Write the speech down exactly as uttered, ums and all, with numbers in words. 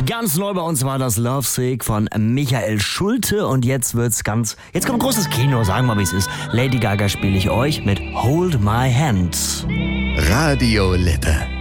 Ganz neu bei uns war das Lovesick von Michael Schulte und jetzt wird's ganz, jetzt kommt großes Kino, sagen wir mal wie es ist. Lady Gaga spiele ich euch mit Hold My Hand. Radio Lippe.